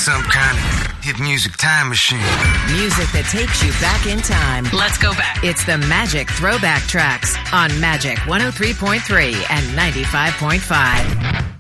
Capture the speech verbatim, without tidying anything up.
some kind of hit music time machine. Music that takes you back in time. Let's go back. It's the Magic Throwback Tracks on Magic one oh three point three and ninety-five point five.